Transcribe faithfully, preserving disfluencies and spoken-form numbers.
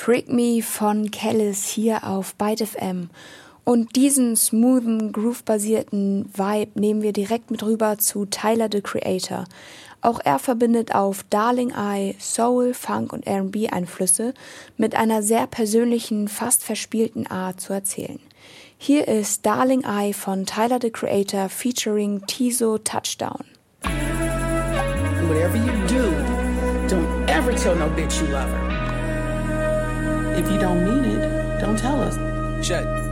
Freak Me von Kelis hier auf Byte F M. Und diesen smoothen, groove-basierten Vibe nehmen wir direkt mit rüber zu Tyler, the Creator. Auch er verbindet auf Darling I Soul, Funk und R and B-Einflüsse mit einer sehr persönlichen, fast verspielten Art zu erzählen. Hier ist Darling I von Tyler, the Creator featuring Tizo Touchdown. Whatever you do, don't ever tell no bitch you love her. If you don't mean it, don't tell us. Shut.